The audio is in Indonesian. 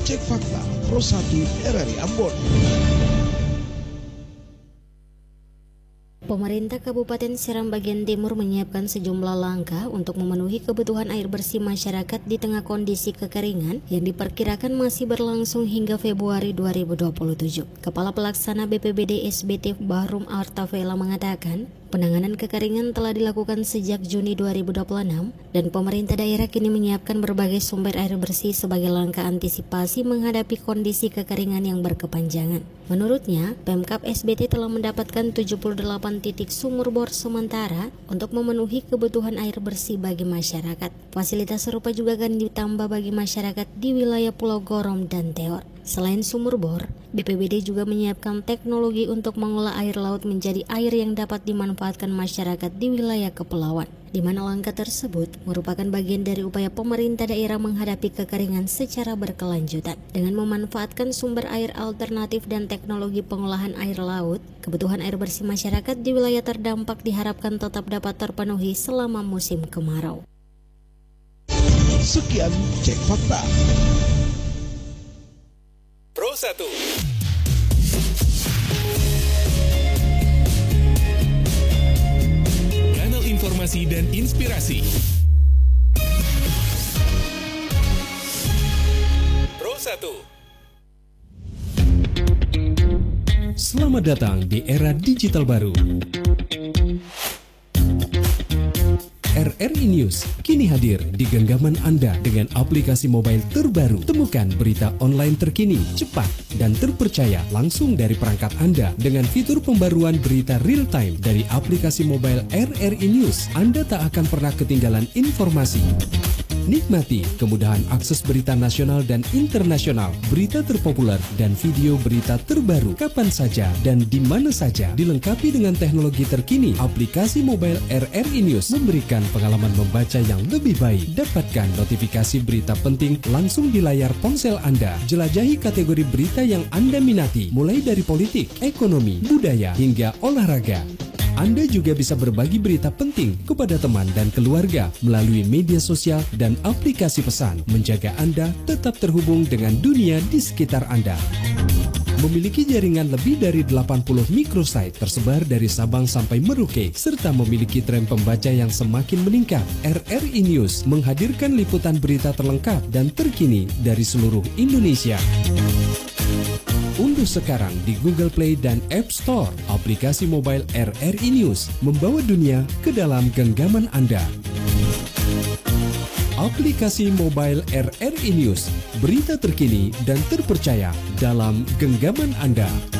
Cek Fakta Pro 1 RRI Ambon. Pemerintah Kabupaten Seram bagian timur menyiapkan sejumlah langkah untuk memenuhi kebutuhan air bersih masyarakat di tengah kondisi kekeringan yang diperkirakan masih berlangsung hingga Februari 2027. Kepala Pelaksana BPBD SBT Bahrum Artavela mengatakan, penanganan kekeringan telah dilakukan sejak Juni 2026 dan pemerintah daerah kini menyiapkan berbagai sumber air bersih sebagai langkah antisipasi menghadapi kondisi kekeringan yang berkepanjangan. Menurutnya, Pemkab SBT telah mendapatkan 78 titik sumur bor sementara untuk memenuhi kebutuhan air bersih bagi masyarakat. Fasilitas serupa juga akan ditambah bagi masyarakat di wilayah Pulau Gorom dan Teor. Selain sumur bor, BPBD juga menyiapkan teknologi untuk mengolah air laut menjadi air yang dapat dimanfaatkan masyarakat di wilayah kepulauan, di mana langkah tersebut merupakan bagian dari upaya pemerintah daerah menghadapi kekeringan secara berkelanjutan. Dengan memanfaatkan sumber air alternatif dan teknologi pengolahan air laut, kebutuhan air bersih masyarakat di wilayah terdampak diharapkan tetap dapat terpenuhi selama musim kemarau. Sekian Cek Fakta Pro 1. Kanal informasi dan inspirasi. Pro 1. Selamat datang di era digital baru. RRI News kini hadir di genggaman Anda dengan aplikasi mobile terbaru. Temukan berita online terkini, cepat, dan terpercaya langsung dari perangkat Anda dengan fitur pembaruan berita real time dari aplikasi mobile RRI News. Anda tak akan pernah ketinggalan informasi. Nikmati kemudahan akses berita nasional dan internasional, berita terpopuler, dan video berita terbaru kapan saja dan di mana saja. Dilengkapi dengan teknologi terkini, aplikasi mobile RRI News memberikan pengalaman membaca yang lebih baik. Dapatkan notifikasi berita penting langsung di layar ponsel Anda. Jelajahi kategori berita yang Anda minati, mulai dari politik, ekonomi, budaya, hingga olahraga. Anda juga bisa berbagi berita penting kepada teman dan keluarga melalui media sosial dan aplikasi pesan, menjaga Anda tetap terhubung dengan dunia di sekitar Anda. Memiliki jaringan lebih dari 80 microsite tersebar dari Sabang sampai Merauke, serta memiliki tren pembaca yang semakin meningkat, RRI News menghadirkan liputan berita terlengkap dan terkini dari seluruh Indonesia. Unduh sekarang di Google Play dan App Store aplikasi mobile RRI News, membawa dunia ke dalam genggaman Anda. Aplikasi mobile RRI News, berita terkini dan terpercaya dalam genggaman Anda.